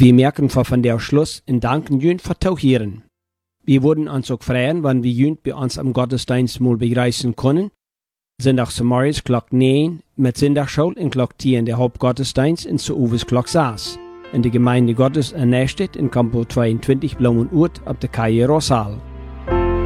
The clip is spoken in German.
Wir merken von der Schluss und danken Jünd für Tauchieren. Wir würden uns auch freuen, wenn wir Jünd bei uns am Gottesdienst mal begreifen können. Sonntagmorgens Glock 9 mit Sonntagsschule und Glock 10 der Hauptgottesdienst in zu Uwes Glock 6. In der Gemeinde Gottes in Nästedt in Campo 22 Blumenurt auf der Calle Rosal.